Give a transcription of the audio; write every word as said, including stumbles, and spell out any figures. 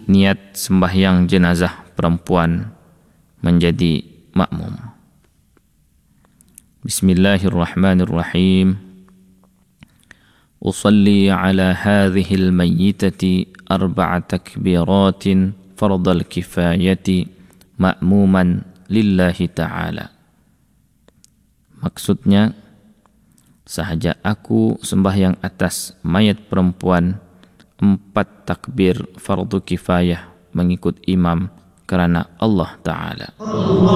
niat sembahyang jenazah perempuan menjadi makmum. Bismillahirrahmanirrahim. Usalli ala hadhihi al-mayyitati arba'a takbiratin fardal kifayati ma'muman lillahi ta'ala. Maksudnya, sahaja aku sembahyang atas mayat perempuan empat takbir fardu kifayah mengikut imam kerana Allah Ta'ala.